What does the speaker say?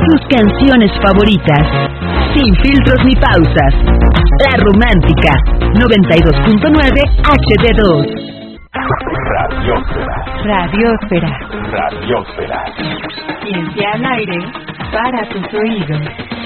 tus canciones favoritas, sin filtros ni pausas. La Romántica, 92.9 HD2. Radiosfera. Ciencia al aire para tus oídos.